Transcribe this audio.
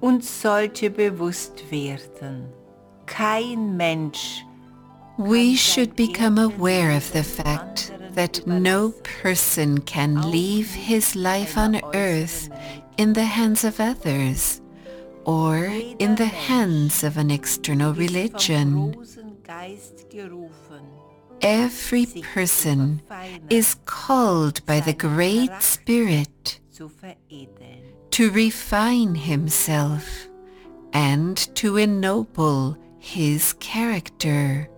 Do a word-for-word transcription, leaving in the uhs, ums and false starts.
uns sollte bewusst werden, kein Mensch We should become aware of the fact that no person can leave his life on earth in the hands of others or in the hands of an external religion. Every person is called by the Great Spirit to refine himself and to ennoble his character.